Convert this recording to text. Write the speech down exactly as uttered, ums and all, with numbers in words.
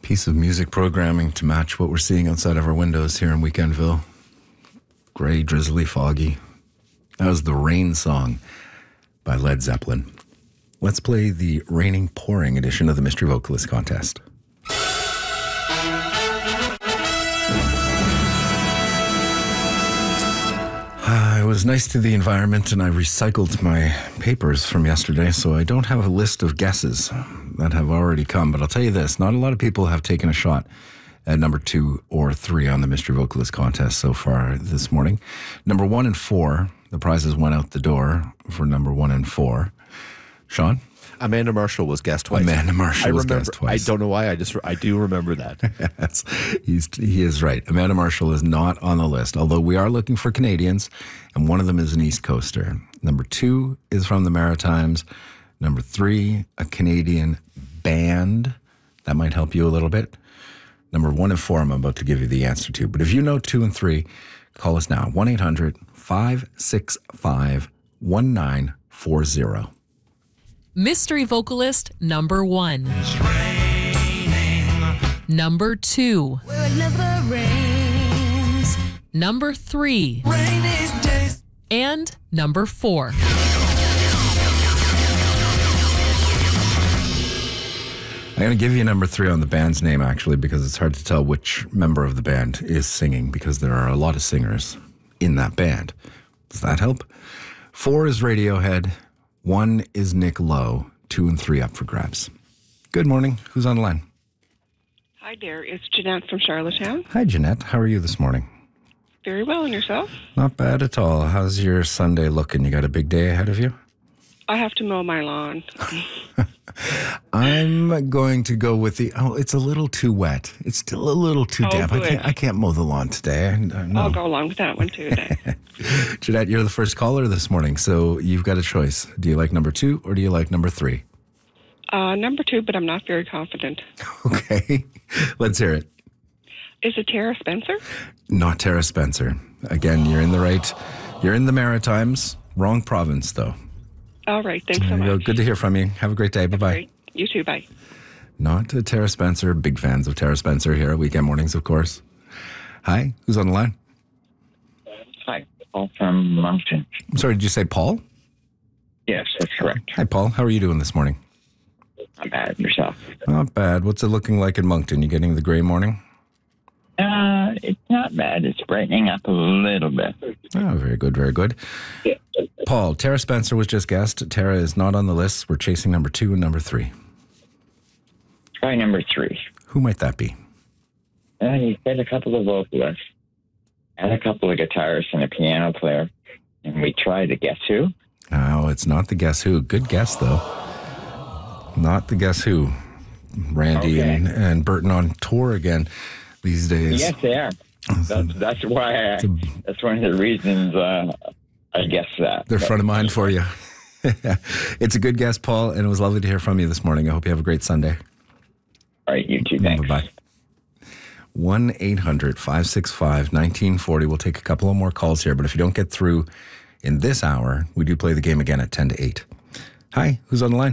piece of music programming to match what we're seeing outside of our windows here in Weekendville. Gray, drizzly, foggy. That was the Rain Song by Led Zeppelin. Let's play the raining, pouring edition of the Mystery Vocalist Contest. Uh, it was nice to the environment, and I recycled my papers from yesterday, so I don't have a list of guesses that have already come. But I'll tell you this, not a lot of people have taken a shot at number two or three on the Mystery Vocalist Contest so far this morning. Number one and four, the prizes went out the door for number one and four. Sean? Amanda Marshall was guest twice. Amanda Marshall I was remember, guest twice. I don't know why. I just I do remember that. Yes, he's, he is right. Amanda Marshall is not on the list, although we are looking for Canadians, and one of them is an East Coaster. Number two is from the Maritimes. Number three, a Canadian band. That might help you a little bit. Number one and four, I'm about to give you the answer to. But if you know two and three, call us now. one eight hundred five six five one nine four zero. Mystery vocalist number one. Number two. Where it never rains. Number three. Rainy days. And number four. I'm going to give you number three on the band's name, actually, because it's hard to tell which member of the band is singing, because there are a lot of singers in that band. Does that help? Four is Radiohead. One is Nick Lowe. Two and three up for grabs. Good morning. Who's on the line? Hi there. It's Jeanette from Charlottetown. Hi, Jeanette. How are you this morning? Very well, and yourself? Not bad at all. How's your Sunday looking? You got a big day ahead of you? I have to mow my lawn. I'm going to go with the, oh, it's a little too wet. It's still a little too Oh, damp. I good. can't, I can't mow the lawn today. I, I, no. I'll go along with that one too then. Jeanette, you're the first caller this morning, so you've got a choice. Do you like number two or do you like number three? Uh, number two, but I'm not very confident. Okay, let's hear it. Is it Tara Spencer? Not Tara Spencer. Again, you're in the right, you're in the Maritimes. Wrong province, though. All right. Thanks so There you go. much. Good to hear from you. Have a great day. Bye-bye. Great. You too. Bye. Not uh, Tara Spencer. Big fans of Tara Spencer here at Weekend Mornings, of course. Hi, who's on the line? Hi, Paul from Moncton. I'm sorry, did you say Paul? Yes, that's correct. Hi, Paul. How are you doing this morning? I'm bad. Yourself? Not bad. What's it looking like in Moncton? You getting the gray morning? Uh, it's not bad. It's brightening up a little bit. Oh, very good, very good. Paul, Tara Spencer was just guessed. Tara is not on the list. We're chasing number two and number three. Try number three. Who might that be? Uh, you said a couple of vocalists and a couple of guitarists and a piano player. And we tried to guess who? No, it's not the Guess Who. Good guess, though. Not the Guess Who. Randy Okay. and, and Burton on tour again these days. Yes, they are. That's, that's why I, that's one of the reasons uh, I guess that. They're But- front of mind for you. It's a good guess, Paul, and it was lovely to hear from you this morning. I hope you have a great Sunday. All right, you too. Thanks. Bye-bye. one eight hundred five six five one nine four zero. We'll take a couple of more calls here, but if you don't get through in this hour, we do play the game again at ten to eight. Hi, who's on the line?